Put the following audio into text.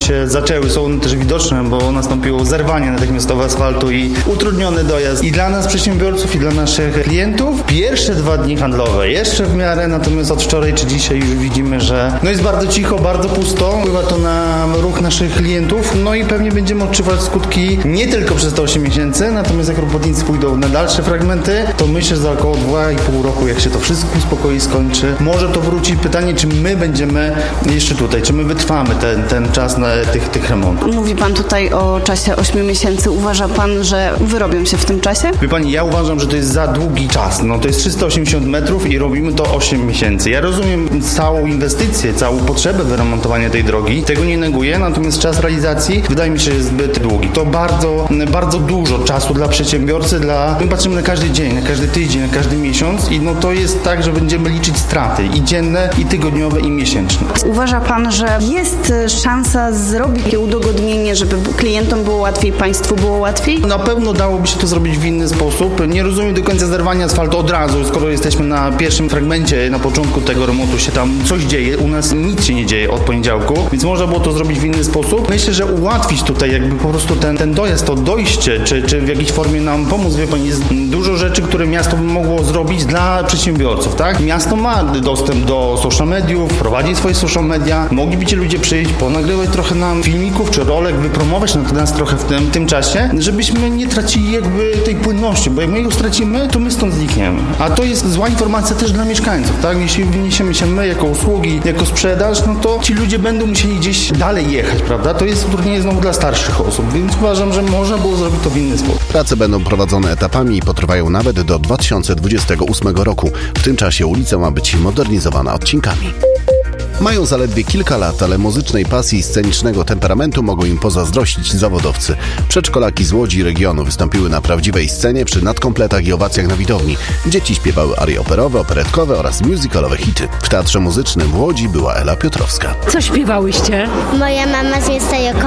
się zaczęły, są one też widoczne, bo nastąpiło zerwanie natychmiastowe asfaltu i utrudniony dojazd i dla nas przedsiębiorców, i dla naszych klientów. Pierwsze 2 dni handlowe jeszcze w miarę, natomiast od wczoraj czy dzisiaj już widzimy, że jest bardzo cicho, bardzo pusto. Wpływa to na ruch naszych klientów, i pewnie będziemy odczuwać skutki nie tylko przez te 8 miesięcy, natomiast jak robotnicy pójdą na dalsze fragmenty, to myślę, że za około 2,5 roku, jak się to wszystko uspokoi, skończy, może to wrócić. Pytanie, czy my będziemy jeszcze tutaj, czy my wytrwamy ten czas na tych remontów. Mówi pan tutaj o czasie 8 miesięcy. Uważa pan, że wyrobią się w tym czasie? Wie pani, ja uważam, że to jest za długi czas. To jest 380 metrów i robimy to 8 miesięcy. Ja rozumiem całą inwestycję, całą potrzebę wyremontowania tej drogi. Tego nie neguję, natomiast czas realizacji wydaje mi się, że jest zbyt długi. To bardzo, bardzo dużo czasu dla przedsiębiorcy, my patrzymy na każdy dzień, na każdy tydzień, na każdy miesiąc i to jest tak, że będziemy liczyć straty i dzienne, i tygodniowe, i miesięczne. Uważa pan, że jest szansa zrobić takie udogodnienie, żeby klientom było łatwiej, państwu było łatwiej? Na pewno dałoby się to zrobić w inny sposób. Nie rozumiem do końca zerwania asfaltu od razu, skoro jesteśmy na pierwszym fragmencie, na początku tego remontu się tam coś dzieje. U nas nic się nie dzieje od poniedziałku, więc można było to zrobić w inny sposób. Myślę, że ułatwić tutaj jakby po prostu ten dojazd, to dojście, czy w jakiejś formie nam pomóc. Wie pani, jest dużo rzeczy, które miasto by mogło zrobić dla przedsiębiorców, tak? Miasto ma dostęp do social mediów, prowadzi swoje social media. Mogliby ci ludzie przyjść, ponagrywać trochę nam filmików czy rolek, wypromować nas trochę w tym czasie, żebyśmy nie tracili jakby tej płynności, bo jak my ją stracimy, to my stąd znikniemy. A to jest zła informacja też dla mieszkańców, tak? Jeśli wyniesiemy się my jako usługi, jako sprzedaż, to ci ludzie będą musieli gdzieś dalej jechać, prawda? To jest utrudnienie znowu dla starszych osób, więc uważam, że można było zrobić to w inny sposób. Prace będą prowadzone etapami i potrwają nawet do 2028 roku. W tym czasie ulica ma być modernizowana odcinkami. Mają zaledwie kilka lat, ale muzycznej pasji i scenicznego temperamentu mogą im pozazdrościć zawodowcy. Przedszkolaki z Łodzi i regionu wystąpiły na prawdziwej scenie przy nadkompletach i owacjach na widowni. Dzieci śpiewały arie operowe, operetkowe oraz musicalowe hity. W Teatrze Muzycznym w Łodzi była Ela Piotrowska. Co śpiewałyście? Moja mama z miasta